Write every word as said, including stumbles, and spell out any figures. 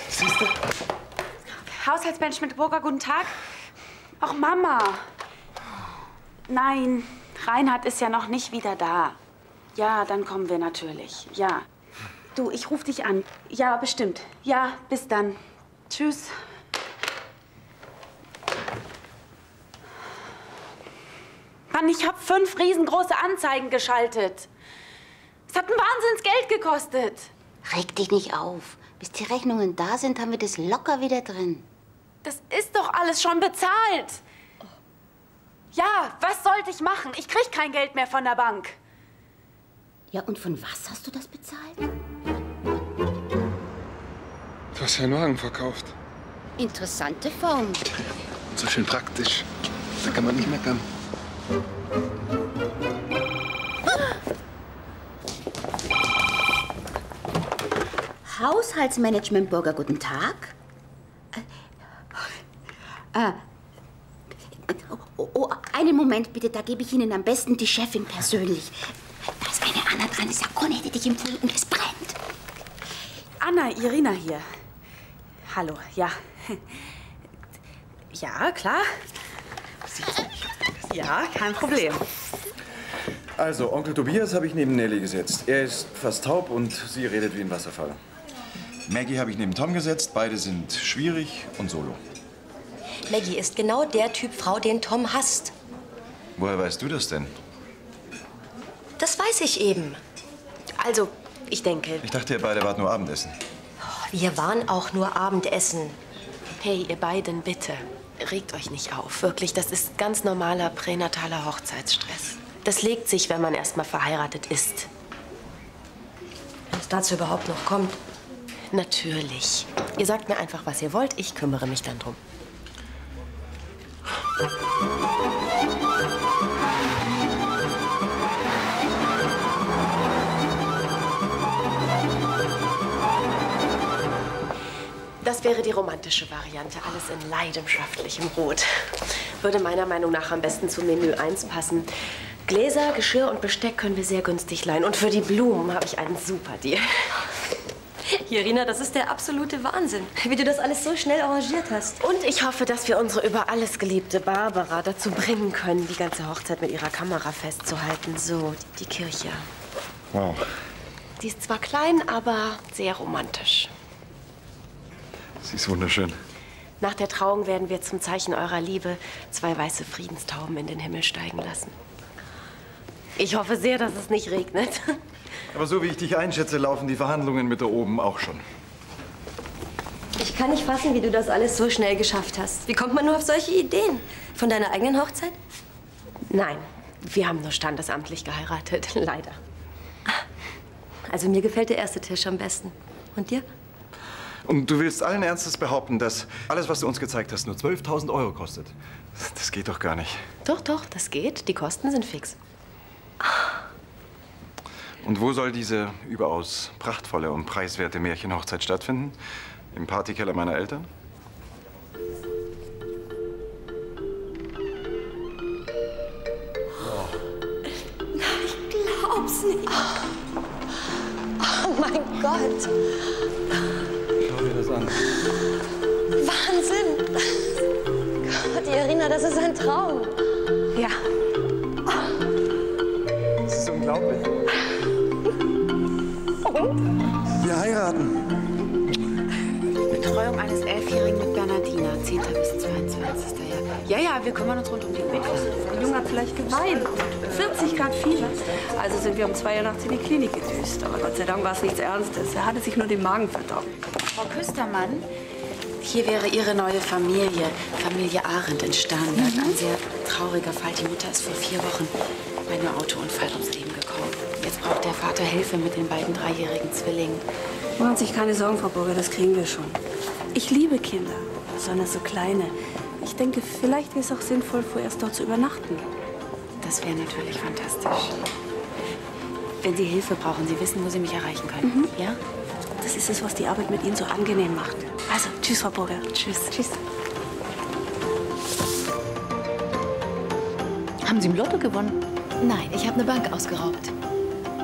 Siehst du? Haushaltsmanagement Burger, guten Tag. Ach, Mama. Nein, Reinhard ist ja noch nicht wieder da. Ja, dann kommen wir natürlich. Ja. Du, ich rufe dich an. Ja, bestimmt. Ja, bis dann. Tschüss. Mann, ich habe fünf riesengroße Anzeigen geschaltet. Es hat ein Wahnsinnsgeld gekostet. Reg dich nicht auf. Bis die Rechnungen da sind, haben wir das locker wieder drin. Das ist doch alles schon bezahlt. Ja, was sollte ich machen? Ich krieg kein Geld mehr von der Bank. Ja, und von was hast du das bezahlt? Du hast ja einen Wagen verkauft. Interessante Form. Und so schön praktisch. Da kann man nicht meckern. Haushaltsmanagement Burger, guten Tag. Äh, äh, oh, oh, einen Moment bitte, da gebe ich Ihnen am besten die Chefin persönlich. Da ist eine Anna dran, die Sakone hätte dich empfohlen und es brennt. Anna, Irina hier. Hallo, ja. Ja, klar. Ja, kein Problem. Also, Onkel Tobias habe ich neben Nelly gesetzt. Er ist fast taub und sie redet wie ein Wasserfall. Maggie habe ich neben Tom gesetzt. Beide sind schwierig und solo. Maggie ist genau der Typ Frau, den Tom hasst. Woher weißt du das denn? Das weiß ich eben. Also, ich denke... Ich dachte, ihr beide wart nur Abendessen. Wir waren auch nur Abendessen. Hey, ihr beiden, bitte. Regt euch nicht auf. Wirklich, das ist ganz normaler pränataler Hochzeitsstress. Das legt sich, wenn man erst mal verheiratet ist. Wenn es dazu überhaupt noch kommt. Natürlich. Ihr sagt mir einfach, was ihr wollt. Ich kümmere mich dann drum. Das wäre die romantische Variante. Alles in leidenschaftlichem Rot. Würde meiner Meinung nach am besten zu Menü eins passen. Gläser, Geschirr und Besteck können wir sehr günstig leihen. Und für die Blumen habe ich einen super Deal. Irina, das ist der absolute Wahnsinn, wie du das alles so schnell arrangiert hast. Und ich hoffe, dass wir unsere über alles geliebte Barbara dazu bringen können, die ganze Hochzeit mit ihrer Kamera festzuhalten. So, die Kirche. Wow. Die ist zwar klein, aber sehr romantisch. Sie ist wunderschön. Nach der Trauung werden wir zum Zeichen eurer Liebe zwei weiße Friedenstauben in den Himmel steigen lassen. Ich hoffe sehr, dass es nicht regnet. Aber so wie ich dich einschätze, laufen die Verhandlungen mit da oben auch schon. Ich kann nicht fassen, wie du das alles so schnell geschafft hast. Wie kommt man nur auf solche Ideen? Von deiner eigenen Hochzeit? Nein, wir haben nur standesamtlich geheiratet, leider. Also mir gefällt der erste Tisch am besten. Und dir? Und du willst allen Ernstes behaupten, dass alles, was du uns gezeigt hast, nur zwölftausend Euro kostet? Das geht doch gar nicht. Doch, doch, das geht. Die Kosten sind fix. Und wo soll diese überaus prachtvolle und preiswerte Märchenhochzeit stattfinden? Im Partykeller meiner Eltern? Ich glaub's nicht. Oh mein Gott. Schau dir das an. Wahnsinn. Gott, Irina, das ist ein Traum. Ja. Das ist unglaublich. Wir heiraten. Betreuung eines Elfjährigen mit Bernardina, zehnter bis zweiundzwanzigster Ja, ja, wir kümmern uns rund um die Uhr. Der Junge hat vielleicht geweint. vierzig Grad Fieber. Also sind wir um zwei Uhr nachts in die Klinik gedüst. Aber Gott sei Dank war es nichts Ernstes. Er hatte sich nur den Magen verdorben. Frau Küstermann, hier wäre Ihre neue Familie, Familie Arendt, in Starnberg. Mhm. Ein sehr trauriger Fall. Die Mutter ist vor vier Wochen bei einem Autounfall ums Leben gekommen. Jetzt braucht der Vater Hilfe mit den beiden dreijährigen Zwillingen. Machen Sie sich keine Sorgen, Frau Burger, das kriegen wir schon. Ich liebe Kinder, besonders so kleine. Ich denke, vielleicht wäre es auch sinnvoll, vorerst dort zu übernachten. Das wäre natürlich fantastisch. Wenn Sie Hilfe brauchen, Sie wissen, wo Sie mich erreichen können. Mhm. Ja? Das ist es, was die Arbeit mit Ihnen so angenehm macht. Also, tschüss, Frau Burger. Tschüss. Tschüss. Haben Sie im Lotto gewonnen? Nein, ich habe eine Bank ausgeraubt.